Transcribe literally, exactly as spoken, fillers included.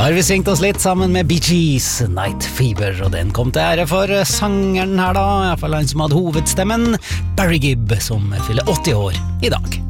har vi svingt oss litt sammen med Bee Gees, Night Fever, og den kom til ære for sangeren her da, i hvert fall han som hadde hovedstemmen, Barry Gibb, som fyller åtti år i dag.